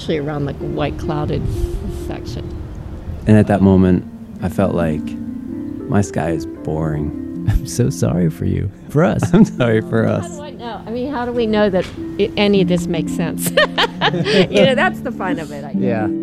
Especially around the white clouded section. And at that moment, I felt like my sky is boring. I'm so sorry for you. For us. I'm sorry for us. How do I know? How do we know that any of this makes sense? That's the fun of it, I guess. Yeah.